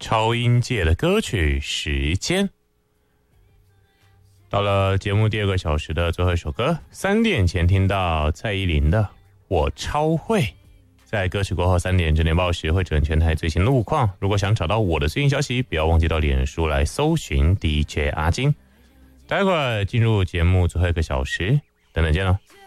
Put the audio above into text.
超音界的歌曲时间。到了节目第2个小时的最后一首歌，3点前听到蔡依林的《我超会》。在歌曲过后3点整点报时会整全台最新路况。如果想找到我的最新消息，不要忘记到脸书来搜寻 DJ 阿金。待会儿进入节目最后1个小时，等等见了。